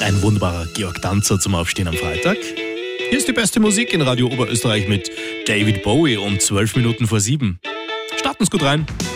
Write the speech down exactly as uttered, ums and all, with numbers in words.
Ein wunderbarer Georg Danzer zum Aufstehen am Freitag. Hier ist die beste Musik in Radio Oberösterreich mit David Bowie um zwölf Minuten vor sieben. Starten Sie gut rein.